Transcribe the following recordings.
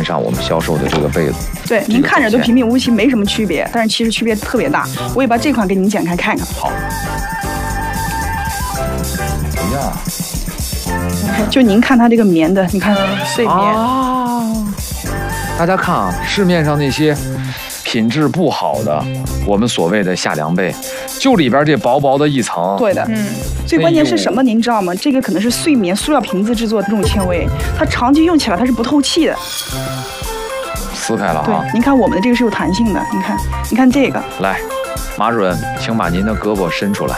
上我们销售的这个被子。 对，您看着都平平无奇，没什么区别，但是其实区别特别大。我也把这款给您剪开看看。 好。哎呀， 就您看它这个棉的，你看碎棉。 大家看啊，市面上那些品质不好的，我们所谓的夏凉被，就里边这薄薄的一层。 对的，最关键是什么？您知道吗？这个可能是碎棉塑料瓶子制作的这种纤维，它长期用起来它是不透气的。 撕开了啊！ 对，您看我们的这个是有弹性的，你看这个。来， 马主任，请把您的胳膊伸出来。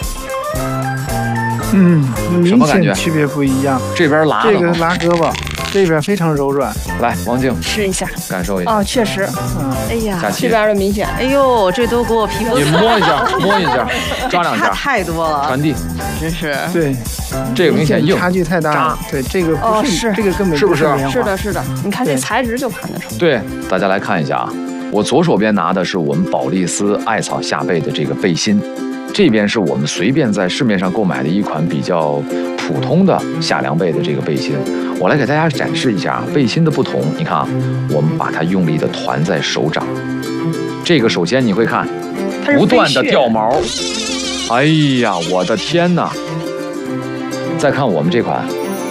明显区别不一样。 这边拉， 这个拉胳膊。这边非常柔软， 来，王静试一下， 感受一下。 哦，确实，哎呀， 这边的明显，哎呦，这都给我皮肤。 你摸一下，摸一下，抓两下， 太多了， 传递， 真是。 对， 这个明显硬， 差距太大了。对，这个不是，这个根本是不是？ 是的，是的，你看这材质就看得出。 对，大家来看一下啊，我左手边拿的是我们宝丽丝艾草夏被的这个背心。这边是我们随便在市面上购买的一款比较普通的夏凉被的这个背心，我来给大家展示一下背心的不同。你看啊，我们把它用力的团在手掌，这个首先你会看，不断的掉毛，哎呀，我的天哪！再看我们这款，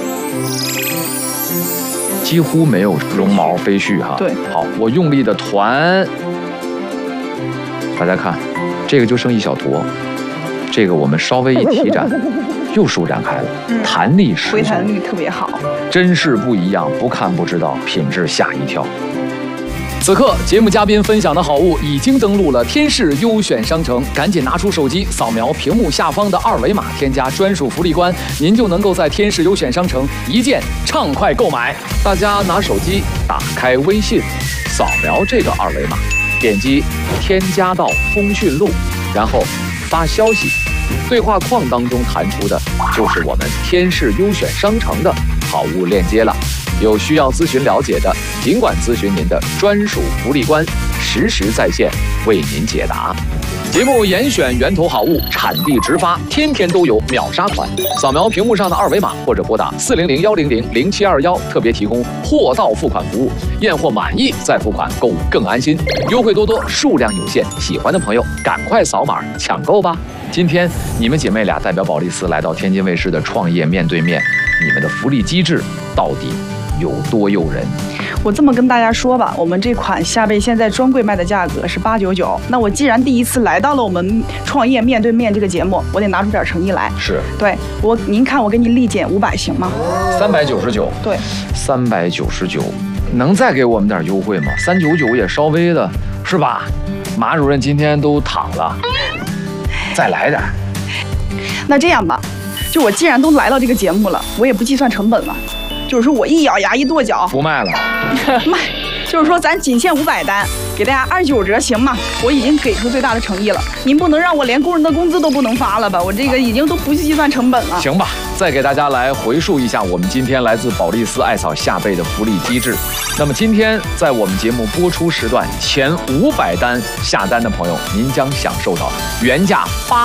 几乎没有绒毛飞絮哈。 对， 好，我用力的团，大家看，这个就剩一小坨。这个我们稍微一提展，又舒展开了，弹力十足， 回弹率特别好， 真是不一样，不看不知道，品质吓一跳。此刻节目嘉宾分享的好物已经登录了天视优选商城，赶紧拿出手机扫描屏幕下方的二维码，添加专属福利关，您就能够在天视优选商城一键畅快购买。大家拿手机打开微信，扫描这个二维码，点击添加到通讯录，然后发消息，对话框当中弹出的就是我们天视优选商城的好物链接了。有需要咨询了解的，尽管咨询您的专属福利官，实时在线为您解答。节目严选源头好物，产地直发，天天都有秒杀款。扫描屏幕上的二维码，或者拨打400-100-0721，特别提供货到付款服务，验货满意再付款，购物更安心。优惠多多，数量有限，喜欢的朋友赶快扫码抢购吧。今天你们姐妹俩代表宝丽丝来到天津卫视的创业面对面，你们的福利机制到底有多诱人？ 我这么跟大家说吧，我们这款夏被现在专柜卖的价格是899。那我既然第一次来到了我们创业面对面这个节目，我得拿出点诚意来。 是， 对您看我给你立减500行吗 ？399。对，399，能再给我们点优惠吗？399也稍微的，是吧？马主任今天都躺了，再来点。 那这样吧，就我既然都来到这个节目了，我也不计算成本了。就是说我一咬牙一跺脚， 不卖了， 卖，就是说咱仅限500单，给大家29折行吗？我已经给出最大的诚意了，您不能让我连工人的工资都不能发了吧？我这个已经都不计算成本了。 行吧，再给大家来回述一下我们今天来自宝丽丝艾草夏被的福利机制。那么今天在我们节目播出时段前500单下单的朋友，您将享受到原价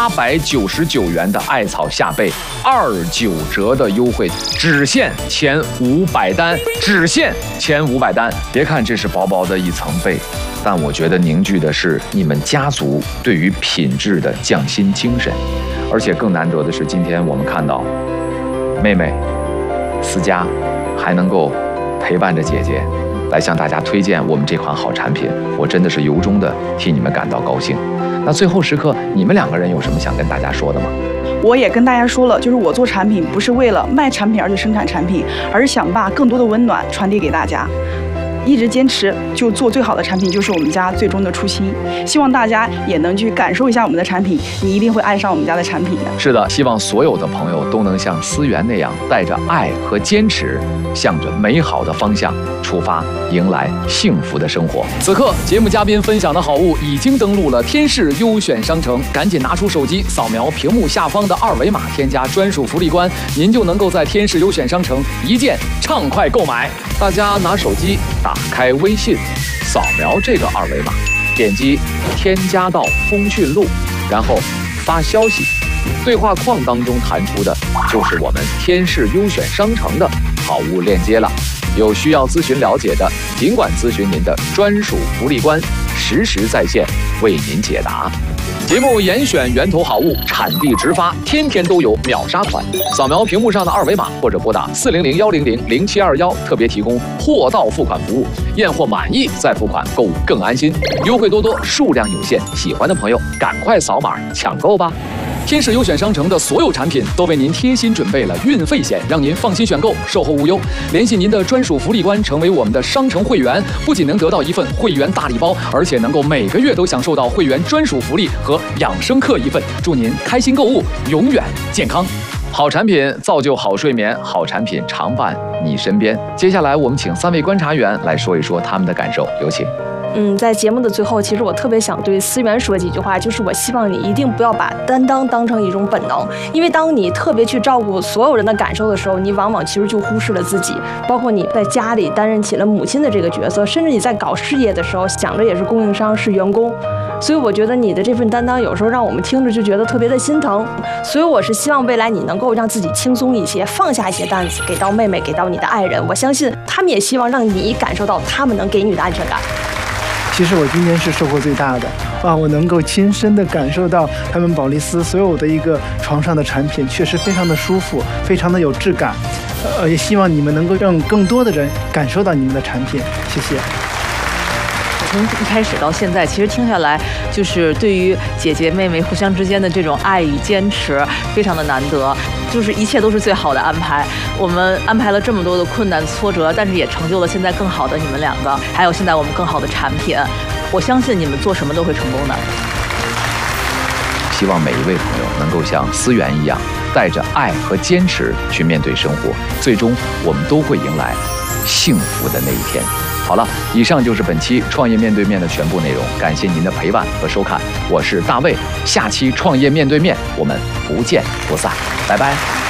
899元的艾草夏被29折的优惠，只限前500单，只限前500单。别看这是薄薄的一层被，但我觉得凝聚的是你们家族对于品质的匠心精神。而且更难得的是，今天我们看到妹妹思佳还能够陪伴着姐姐来向大家推荐我们这款好产品，我真的是由衷的替你们感到高兴。那最后时刻，你们2个人有什么想跟大家说的吗？ 我也跟大家说了，就是我做产品不是为了卖产品而去生产产品，而是想把更多的温暖传递给大家。一直坚持就做最好的产品，就是我们家最终的初心。希望大家也能去感受一下我们的产品，你一定会爱上我们家的产品的。 是的，希望所有的朋友都能像思源那样，带着爱和坚持，向着美好的方向出发，迎来幸福的生活。此刻节目嘉宾分享的好物已经登录了天视优选商城，赶紧拿出手机扫描屏幕下方的二维码，添加专属福利关，您就能够在天视优选商城一键畅快购买。大家拿手机打开微信，扫描这个二维码，点击添加到通讯录，然后发消息，对话框当中弹出的就是我们天视优选商城的好物链接了。 有需要咨询了解的，尽管咨询您的专属福利官，实时在线为您解答。节目严选源头好物，产地直发，天天都有秒杀团。扫描屏幕上的二维码，或者拨打400-100-0721，特别提供货到付款服务，验货满意再付款，购物更安心。优惠多多，数量有限，喜欢的朋友赶快扫码抢购吧。天使优选商城的所有产品都为您贴心准备了运费险，让您放心选购，售后无忧。联系您的专属福利官，成为我们的商城会员，不仅能得到一份会员大礼包，而且能够每个月都享受到会员专属福利和养生课一份。祝您开心购物，永远健康。好产品造就好睡眠，好产品常伴你身边。接下来我们请3位观察员来说一说他们的感受，有请。 在节目的最后，其实我特别想对思源说几句话，就是我希望你一定不要把担当当成一种本能，因为当你特别去照顾所有人的感受的时候，你往往其实就忽视了自己，包括你在家里担任起了母亲的这个角色，甚至你在搞事业的时候想着也是供应商是员工，所以我觉得你的这份担当有时候让我们听着就觉得特别的心疼，所以我是希望未来你能够让自己轻松一些，放下一些担子，给到妹妹，给到你的爱人，我相信他们也希望让你感受到他们能给你的安全感。 其实我今天是收获最大的我能够亲身的感受到他们宝丽丝所有的一个床上的产品确实非常的舒服，非常的有质感，也希望你们能够让更多的人感受到你们的产品，谢谢。 从一开始到现在，其实听下来，就是对于姐姐妹妹互相之间的这种爱与坚持，非常的难得，就是一切都是最好的安排。我们安排了这么多的困难挫折，但是也成就了现在更好的你们2个，还有现在我们更好的产品。我相信你们做什么都会成功的。 希望每一位朋友能够像思源一样，带着爱和坚持去面对生活，最终我们都会迎来幸福的那一天。好了，以上就是本期创业面对面的全部内容，感谢您的陪伴和收看，我是大卫，下期创业面对面我们不见不散，拜拜。